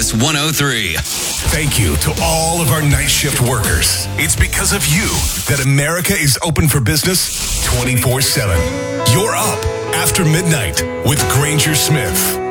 Kiss 103. Thank you to all of our night shift workers. It's because of you that America is open for business 24/7. You're up after midnight with Granger Smith.